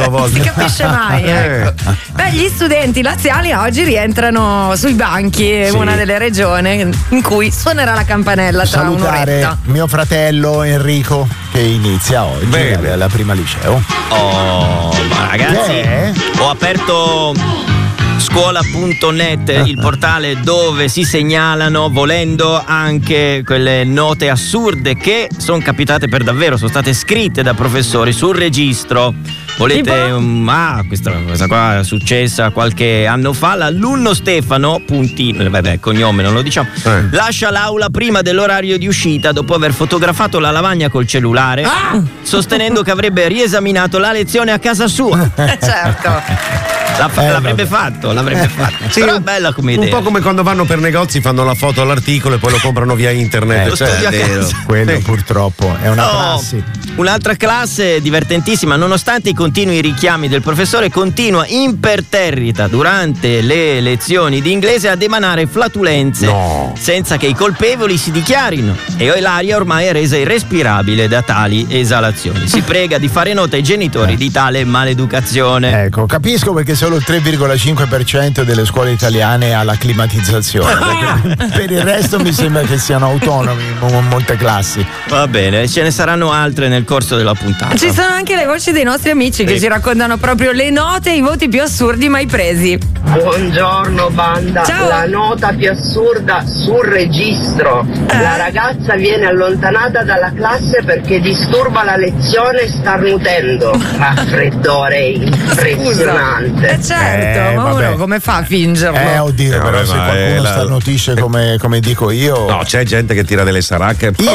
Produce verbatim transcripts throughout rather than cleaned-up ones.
a volte. Non si capisce mai, ecco. Beh, gli studenti laziali oggi rientrano sui banchi, Sì. una delle regioni in cui suonerà la campanella tra Salutare un'oretta. mio fratello Enrico che inizia oggi Bene. alla prima liceo. Oh, ma ragazzi, Che è? ho aperto scuola punto net, il portale dove si segnalano, volendo, anche quelle note assurde che sono capitate per davvero, sono state scritte da professori sul registro. Volete um, ah, questa cosa qua è successa qualche anno fa. L'alunno Stefano Puntino, vabbè, cognome non lo diciamo, Eh. lascia l'aula prima dell'orario di uscita dopo aver fotografato la lavagna col cellulare, sostenendo che avrebbe riesaminato la lezione a casa sua. Eh, certo. La- Eh, l'avrebbe vabbè. fatto, l'avrebbe fatto. Sì, Però è bella come un idea. po' come quando vanno per negozi, fanno la foto all'articolo e poi lo comprano via internet. Lo Cioè, studio a è vero. casa. Quello purtroppo è una No, prassi. un'altra classe divertentissima, nonostante i continui richiami del professore, continua imperterrita durante le lezioni di inglese ad emanare flatulenze No. senza che i colpevoli si dichiarino, e l'aria ormai è resa irrespirabile da tali esalazioni. Si prega di fare nota ai genitori di tale maleducazione. Ecco, capisco perché solo il tre virgola cinque per cento delle scuole italiane ha la climatizzazione. Perché per il resto mi sembra che siano autonomi mo- molte classi. Va bene, ce ne saranno altre nel corso della puntata. Ci sono anche le voci dei nostri amici che Sì. ci raccontano proprio le note e i voti più assurdi mai presi. Buongiorno banda, Ciao. la nota più assurda sul registro. La ragazza viene allontanata dalla classe perché disturba la lezione starnutendo. Ma freddore impressionante. Eh certo, Eh, ma vabbè. uno come fa a fingerlo? Eh oddio, Eh, però vabbè, se ma è qualcuno la- starnutisce come, come dico io. No, c'è gente che tira delle saracche. Io,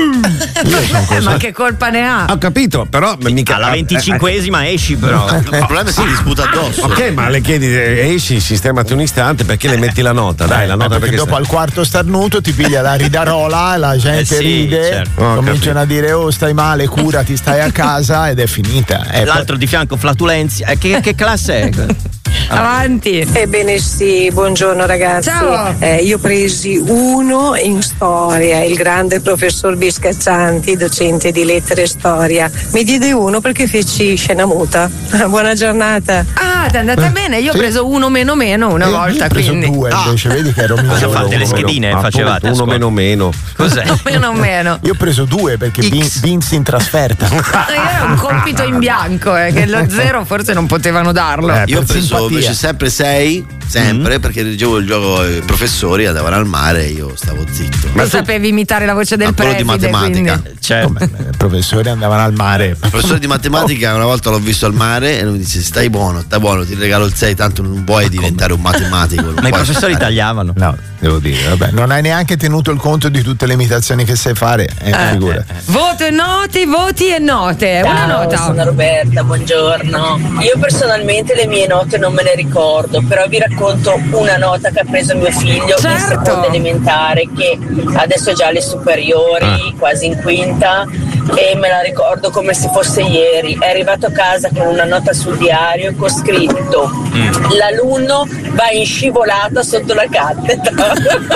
io sono Eh, ma così. che colpa ne ha? Ho capito, però mica Alla venticinquesima esci però. Il problema è che si sputa addosso. Ok, ma le chiedi, eh, esci, sistemati un istante, perché le metti la nota? Dai, la Eh, nota perché, perché dopo sta- al quarto starnuto ti piglia la ridarola, la gente Eh sì, ride, certo. Ho cominciano a dire oh stai male, curati, stai a casa ed è finita. Eh, L'altro di fianco flatulenzi. Eh, che, che classe è? Avanti. Ebbene sì, buongiorno ragazzi. Ciao. Eh, io presi uno in storia, il grande professor Biscaccianti, docente di lettere e storia. Mi diede uno perché feci scena muta. Buona giornata. Ah, ti è andata bene. Io ho Sì. preso uno meno meno una eh, io volta, ho preso quindi. due invece, vedi che ero Cosa migliore. fate, le schedine Appunto, facevate? a uno scuola? meno meno. Cos'è? Meno meno. Io ho preso due perché vin- vinsi in trasferta. Io era un compito in bianco, eh, che lo zero forse non potevano darlo. Eh, Io ho per preso simpatia. invece sempre sei, sempre, perché leggevo il gioco, i professori andavano al mare e io stavo zitto. Tu sapevi imitare la voce del Ma quello di preside, matematica. quindi. Certo. Come, i professori andavano al mare. Il professore di matematica una volta l'ho visto al mare e lui mi dice stai buono, stai buono, ti regalo il sei, tanto non puoi diventare un matematico. non Ma i puoi professori stare." tagliavano. No, devo dire, vabbè, non hai neanche tenuto il conto di tutte le imitazioni che sai fare, eh, figura. Voto e note, voti e note. Una nota. Sono Roberta, buongiorno. Io personalmente le mie note non me le ricordo, però vi racconto una nota che ha preso mio figlio Certo. in seconda elementare, che adesso è già alle superiori, quasi in quinta, e me la ricordo come se fosse ieri. È arrivato a casa con una nota sul diario con scritto l'alunno va in scivolata sotto la cattedra.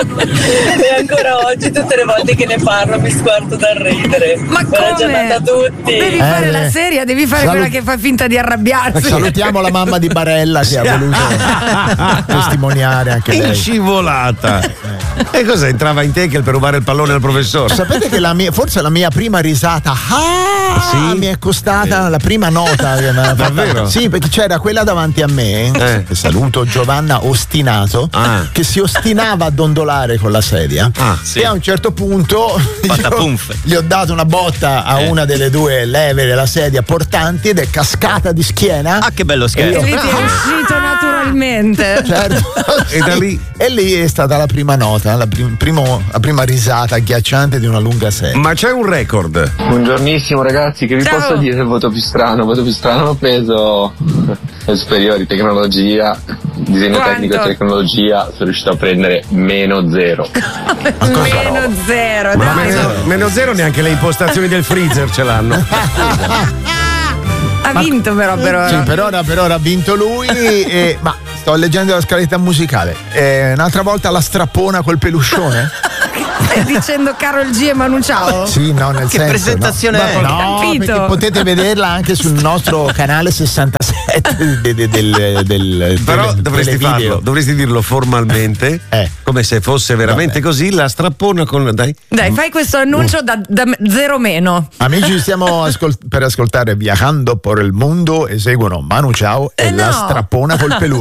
E ancora oggi tutte le volte che ne parlo mi sguardo dal ridere. Ma Buona come? giornata a tutti. Devi Eh, fare la eh. seria, devi fare Salut- quella che fa finta di arrabbiarsi. Salutiamo la mamma di Barella che ha voluto testimoniare anche In lei. scivolata. E cosa entrava in tackle per rubare il pallone al professore? Sapete che la mia, forse la mia prima risata ah, Sì? mi è costata la prima nota che mi ha fatto. Davvero? Sì, perché c'era quella davanti a me, Eh. che saluto Giovanna Ostinato, Ah. che si ostinava a dondolare con la sedia. Ah, sì. E a un certo punto Fatta io punf. gli ho dato una botta a Eh. una delle due leve della sedia portanti ed è cascata di schiena. Ah, che bello E scherzo. lì ti è uscito naturalmente. Certo. E da lì- E lì è stata la prima nota, la, prim- primo- la prima risata agghiacciante di una lunga serie. Ma c'è un record. Buongiornissimo ragazzi, che vi Ciao. posso dire il voto più strano? Il voto più strano l'ho preso alle superiori, tecnologia, disegno Quanto? tecnico e tecnologia, sono riuscito a prendere meno zero. Meno zero, Ma dai. meno, meno zero neanche le impostazioni del freezer ce l'hanno. Ha vinto però per ora. Sì, per ora, per ora ha vinto lui, e- ma sto leggendo la scaletta musicale. Eh, un'altra volta la strappona col peluscione? Stai dicendo Karol G e Manu Ciao? Sì, no, nel Che senso, presentazione no. è? No, Capito. perché potete vederla anche sul nostro canale sessantasette del, del, del, del Però del- dovresti delle video. farlo, dovresti dirlo formalmente, Eh. come se fosse veramente Vabbè. così, la strappona con. Dai. Dai, fai questo annuncio da, da zero meno. Amici, stiamo ascol- per ascoltare Viajando por el Mundo, eseguono Manu Ciao e Eh la no. strappona col peluche.